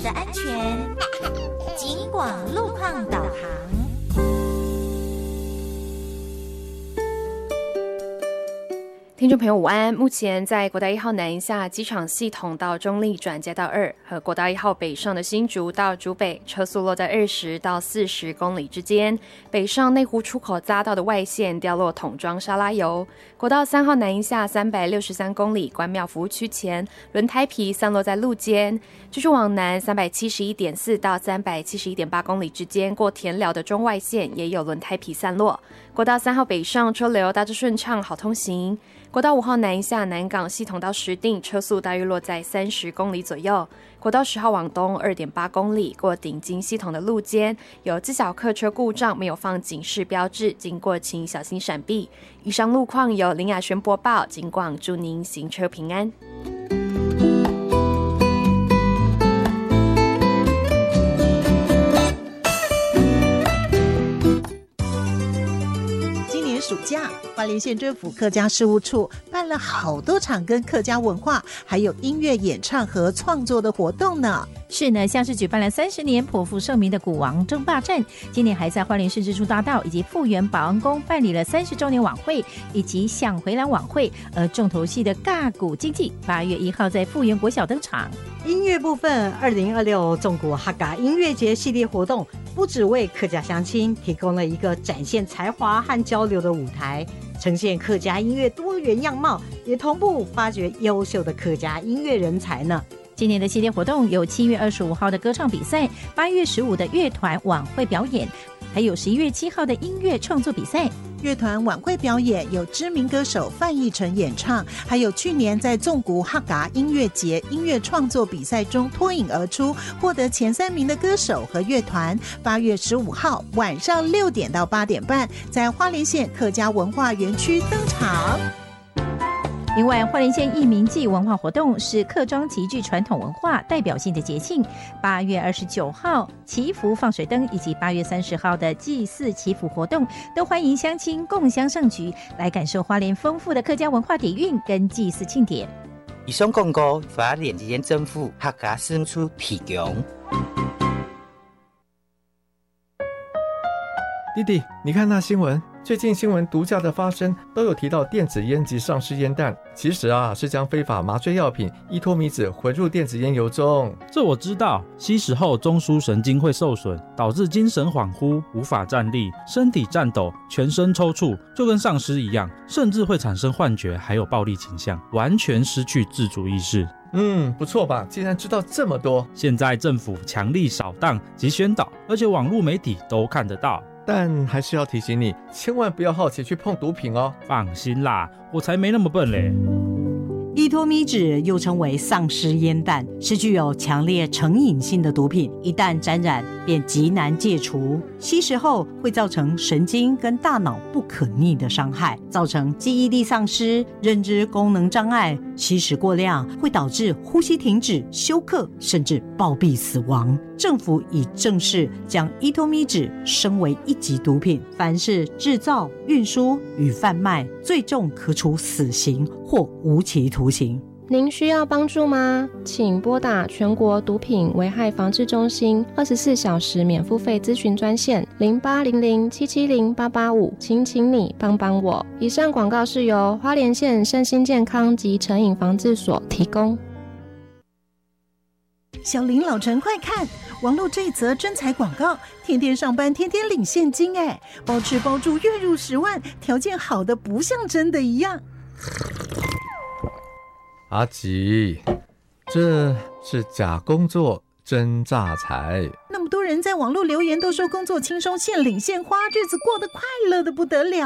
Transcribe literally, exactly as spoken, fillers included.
时的安全。警广路况导航。 听众朋友午安，目前在国道一号南下机场系统到中立转接道二和国道一号北上的新竹到竹北，车速落在二十到四十公里之间。北上内湖出口匝道的外线掉落桶装沙拉油。国道三号南下三百六十三公里，关庙服务区前轮胎皮散落在路肩。继续往南三百七十一点四到三百七十一点八公里之间，过田寮的中外线也有轮胎皮散落。国道三号北上车流大致顺畅，好通行。国道五号南下南港系统到石碇，车速大约落在三十公里左右。国道十号往东 二点八公里，过顶金系统的路肩有自小客车故障，没有放警示标志，经过请小心闪避。以上路况由林雅轩播报，警广祝您行车平安。 暑假，花莲县政府客家事务处办了好多场跟客家文化还有音乐演唱和创作的活动呢。 是呢，像是举办了三十年颇负盛名的鼓王争霸战，今年还在花莲市蜘蛛大道以及富源保安宫办理了三十周年晚会以及想回蓝晚会，而重头戏的尬鼓经济八月一号在富源国小登场。 音乐部分，二零二六纵谷哈嘎音乐节系列活动不只为客家乡亲提供了一个展现才华和交流的舞台，呈现客家音乐多元样貌，也同步发掘优秀的客家音乐人才呢。 今年的系列活动有七月二十五号的歌唱比赛，八月十五的乐团晚会表演，还有十一月七号的音乐创作比赛。 乐团晚会表演有知名歌手范逸臣演唱，还有去年在纵谷哈嘎音乐节音乐创作比赛中脱颖而出获得前三名的歌手和乐团。八月十五号晚上六点到八点半在花莲县客家文化园区登场。 另外，花莲县义民祭文化活动是客庄极具传统文化代表性的节庆。八月二十九号祈福放水灯以及八月三十号的祭祀祈福活动，都欢迎乡亲共襄盛举，来感受花莲丰富的客家文化底蕴跟祭祀庆典。 以上广告花莲县政府客家事务处提供。 弟弟，你看那新闻，最近新闻毒驾的发生都有提到电子烟及丧尸烟弹，其实啊是将非法麻醉药品依托米酯混入电子烟油中。 这我知道，吸食后中枢神经会受损，导致精神恍惚，无法站立，身体颤抖，全身抽搐，就跟丧尸一样，甚至会产生幻觉，还有暴力倾向，完全失去自主意识。 嗯，不错吧？竟然知道这么多。 现在政府强力扫荡及宣导，而且网络媒体都看得到。 但还是要提醒你，千万不要好奇去碰毒品哦。 放心啦，我才没那么笨嘞。 依托米酯又称为丧尸烟弹，是具有强烈成瘾性的毒品，一旦沾染便极难戒除。吸食后会造成神经跟大脑不可逆的伤害，造成记忆力丧失、认知功能障碍。吸食过量会导致呼吸停止、休克，甚至暴毙死亡。政府已正式将依托米酯升为一级毒品，凡是制造、运输与贩卖，最重可处死刑或无期徒刑。 您需要帮助吗？请拨打全国毒品危害防治中心二十四小时免付费咨询专线零八零零七七零八八五，请请你帮帮我。以上广告是由花莲县身心健康及成瘾防治所提供。 小林老陈快看，网络这一则征才广告，天天上班天天领现金，哎，包吃包住月入十万，条件好的不像真的一样。 阿吉，这是假工作真诈财。 那么多人在网络留言都说工作轻松，现领现花，日子过得快乐的不得了。